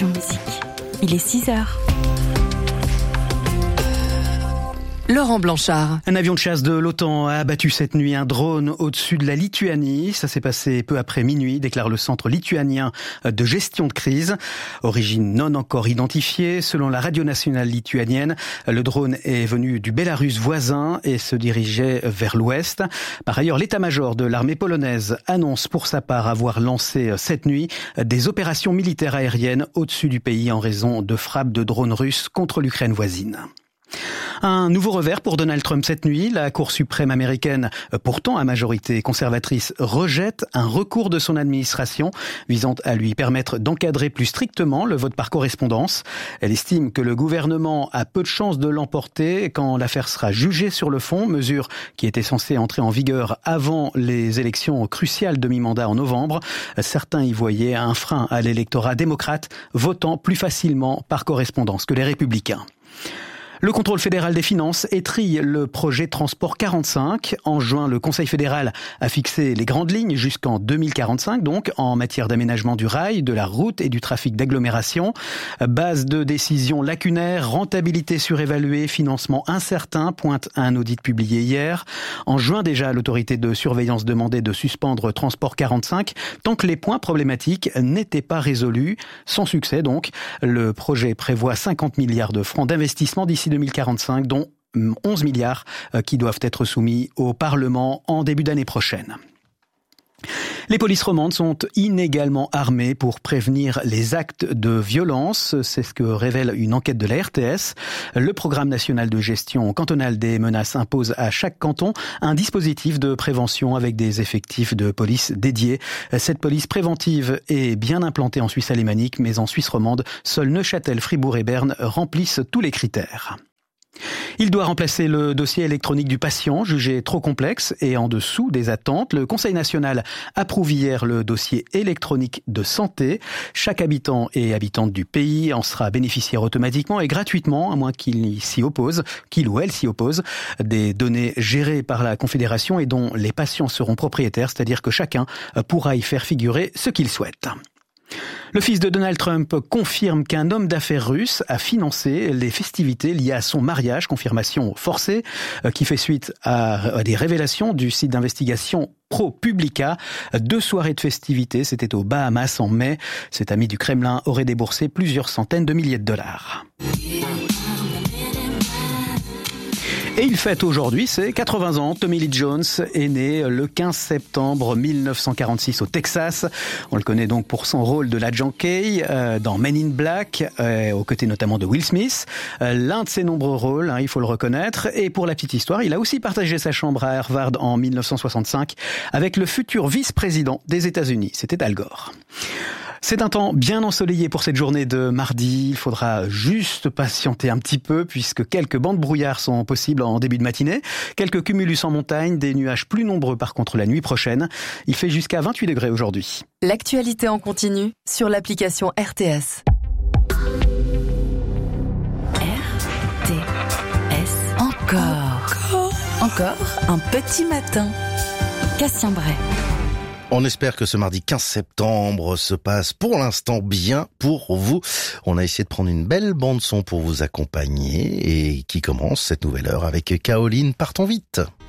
Passion Musique. Il est 6h. Laurent Blanchard. Un avion de chasse de l'OTAN a abattu cette nuit un drone au-dessus de la Lituanie. Ça s'est passé peu après minuit, déclare le Centre lituanien de gestion de crise. Origine non encore identifiée. Selon la radio nationale lituanienne, le drone est venu du Bélarus voisin et se dirigeait vers l'ouest. Par ailleurs, l'état-major de l'armée polonaise annonce pour sa part avoir lancé cette nuit des opérations militaires aériennes au-dessus du pays en raison de frappes de drones russes contre l'Ukraine voisine. Un nouveau revers pour Donald Trump cette nuit. La Cour suprême américaine, pourtant à majorité conservatrice, rejette un recours de son administration visant à lui permettre d'encadrer plus strictement le vote par correspondance. Elle estime que le gouvernement a peu de chances de l'emporter quand l'affaire sera jugée sur le fond, mesure qui était censée entrer en vigueur avant les élections cruciales de mi-mandat en novembre. Certains y voyaient un frein à l'électorat démocrate votant plus facilement par correspondance que les républicains. Le contrôle fédéral des finances étrille le projet Transport 45. En juin, le Conseil fédéral a fixé les grandes lignes jusqu'en 2045, donc en matière d'aménagement du rail, de la route et du trafic d'agglomération. Base de décision lacunaire, rentabilité surévaluée, financement incertain, pointe un audit publié hier. En juin déjà, l'autorité de surveillance demandait de suspendre Transport 45 tant que les points problématiques n'étaient pas résolus. Sans succès donc, le projet prévoit 50 milliards de francs d'investissement d'ici 2045, dont 11 milliards qui doivent être soumis au Parlement en début d'année prochaine. Les polices romandes sont inégalement armées pour prévenir les actes de violence. C'est ce que révèle une enquête de la RTS. Le programme national de gestion cantonale des menaces impose à chaque canton un dispositif de prévention avec des effectifs de police dédiés. Cette police préventive est bien implantée en Suisse alémanique, mais en Suisse romande, seuls Neuchâtel, Fribourg et Berne remplissent tous les critères. Il doit remplacer le dossier électronique du patient, jugé trop complexe et en dessous des attentes. Le Conseil national approuve hier le dossier électronique de santé. Chaque habitant et habitante du pays en sera bénéficiaire automatiquement et gratuitement, à moins qu'il ou elle s'y oppose. Des données gérées par la Confédération et dont les patients seront propriétaires, c'est-à-dire que chacun pourra y faire figurer ce qu'il souhaite. Le fils de Donald Trump confirme qu'un homme d'affaires russe a financé les festivités liées à son mariage, confirmation forcée, qui fait suite à des révélations du site d'investigation ProPublica. 2 soirées de festivités, c'était aux Bahamas en mai. Cet ami du Kremlin aurait déboursé plusieurs centaines de milliers de dollars. Et il fête aujourd'hui ses 80 ans. Tommy Lee Jones est né le 15 septembre 1946 au Texas. On le connaît donc pour son rôle de l'agent Kay dans Men in Black, aux côtés notamment de Will Smith. L'un de ses nombreux rôles, il faut le reconnaître. Et pour la petite histoire, il a aussi partagé sa chambre à Harvard en 1965 avec le futur vice-président des États-Unis. C'était Al Gore. C'est un temps bien ensoleillé pour cette journée de mardi. Il faudra juste patienter un petit peu puisque quelques bancs de brouillard sont possibles en début de matinée. Quelques cumulus en montagne, des nuages plus nombreux par contre la nuit prochaine. Il fait jusqu'à 28 degrés aujourd'hui. L'actualité en continu sur l'application RTS. RTS. Encore un petit matin. Cassien Bray. On espère que ce mardi 15 septembre se passe pour l'instant bien pour vous. On a essayé de prendre une belle bande son pour vous accompagner et qui commence cette nouvelle heure avec Caroline Partons vite.